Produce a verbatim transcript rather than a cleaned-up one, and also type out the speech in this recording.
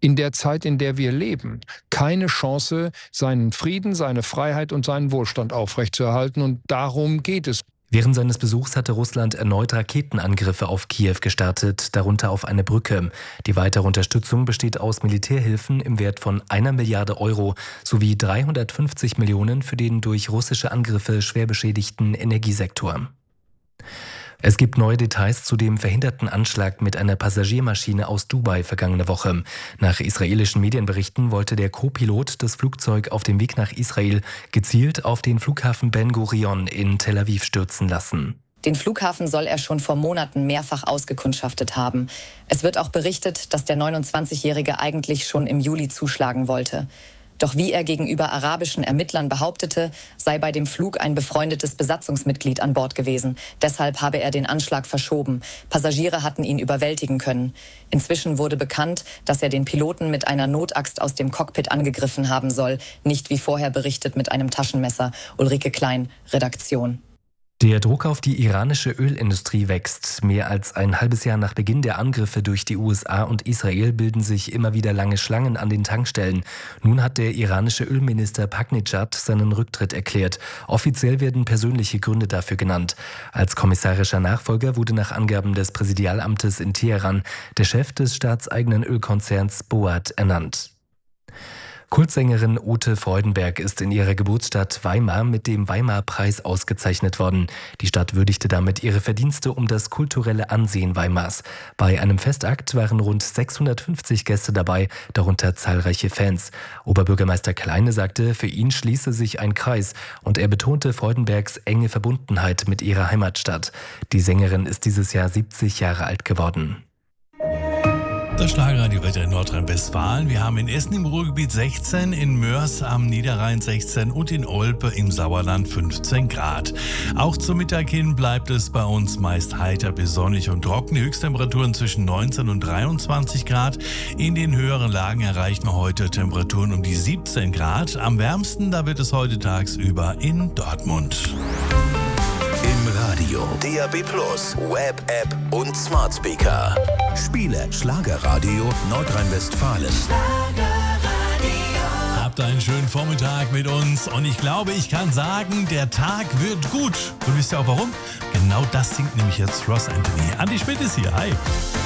in der Zeit, in der wir leben, keine Chance, seinen Frieden, seine Freiheit und seinen Wohlstand aufrechtzuerhalten. Und darum geht es. Während seines Besuchs hatte Russland erneut Raketenangriffe auf Kiew gestartet, darunter auf eine Brücke. Die weitere Unterstützung besteht aus Militärhilfen im Wert von einer Milliarde Euro sowie dreihundertfünfzig Millionen für den durch russische Angriffe schwer beschädigten Energiesektor. Es gibt neue Details zu dem verhinderten Anschlag mit einer Passagiermaschine aus Dubai vergangene Woche. Nach israelischen Medienberichten wollte der Co-Pilot das Flugzeug auf dem Weg nach Israel gezielt auf den Flughafen Ben Gurion in Tel Aviv stürzen lassen. Den Flughafen soll er schon vor Monaten mehrfach ausgekundschaftet haben. Es wird auch berichtet, dass der neunundzwanzigjährige eigentlich schon im Juli zuschlagen wollte. Doch wie er gegenüber arabischen Ermittlern behauptete, sei bei dem Flug ein befreundetes Besatzungsmitglied an Bord gewesen. Deshalb habe er den Anschlag verschoben. Passagiere hatten ihn überwältigen können. Inzwischen wurde bekannt, dass er den Piloten mit einer Notaxt aus dem Cockpit angegriffen haben soll. Nicht wie vorher berichtet mit einem Taschenmesser. Ulrike Klein, Redaktion. Der Druck auf die iranische Ölindustrie wächst. Mehr als ein halbes Jahr nach Beginn der Angriffe durch die U S A und Israel bilden sich immer wieder lange Schlangen an den Tankstellen. Nun hat der iranische Ölminister Packnejad seinen Rücktritt erklärt. Offiziell werden persönliche Gründe dafür genannt. Als kommissarischer Nachfolger wurde nach Angaben des Präsidialamtes in Teheran der Chef des staatseigenen Ölkonzerns Boat ernannt. Kultsängerin Ute Freudenberg ist in ihrer Geburtsstadt Weimar mit dem Weimar-Preis ausgezeichnet worden. Die Stadt würdigte damit ihre Verdienste um das kulturelle Ansehen Weimars. Bei einem Festakt waren rund sechshundertfünfzig Gäste dabei, darunter zahlreiche Fans. Oberbürgermeister Kleine sagte, für ihn schließe sich ein Kreis und er betonte Freudenbergs enge Verbundenheit mit ihrer Heimatstadt. Die Sängerin ist dieses Jahr siebzig Jahre alt geworden. Das Schlagerradiowetter in Nordrhein-Westfalen. Wir haben in Essen im Ruhrgebiet sechzehn, in Mörs am Niederrhein sechzehn und in Olpe im Sauerland fünfzehn Grad. Auch zum Mittag hin bleibt es bei uns meist heiter bis sonnig und trocken. Die Höchsttemperaturen zwischen neunzehn und dreiundzwanzig Grad. In den höheren Lagen erreichen wir heute Temperaturen um die siebzehn Grad. Am wärmsten, da wird es heute tagsüber in Dortmund. Im Radio, D A B Plus, Web-App und Smart Speaker. Spiele Schlagerradio Nordrhein-Westfalen. Habt einen schönen Vormittag mit uns und ich glaube, ich kann sagen, der Tag wird gut. Und wisst ihr auch warum? Genau das singt nämlich jetzt Ross Anthony. Andi Schmidt ist hier. Hi.